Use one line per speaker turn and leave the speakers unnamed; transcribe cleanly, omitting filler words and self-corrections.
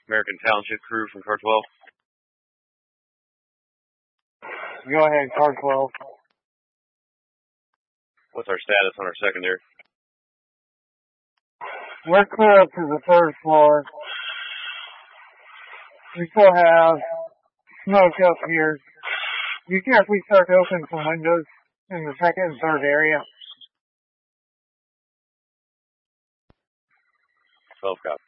American Township crew from car 12.
Go ahead, car 12.
What's our status on our secondary?
We're clear up to the third floor. We still have smoke up here. You care if we start to open some windows in the second and third area?
12 copy.